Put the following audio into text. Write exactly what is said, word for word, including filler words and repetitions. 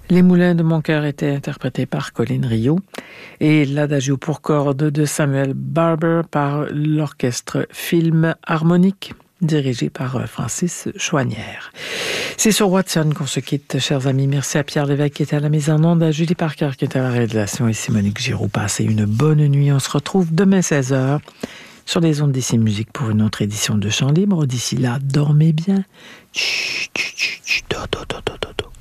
Les moulins de mon cœur étaient interprétés par Colin Rio et l'Adagio pour cordes de Samuel Barber par l'orchestre Film Harmonique dirigé par Francis Chouanière. C'est sur Watson qu'on se quitte, chers amis. Merci à Pierre Lévesque qui était à la mise en onde, à Julie Parker qui était à la réalisation et Monique Giroux. Passez une bonne nuit. On se retrouve demain seize heures sur les ondes d'Ici Musique pour une autre édition de Chant Libre. D'ici là, dormez bien. Chut, chut, chut, chut, do, do, do, do, do.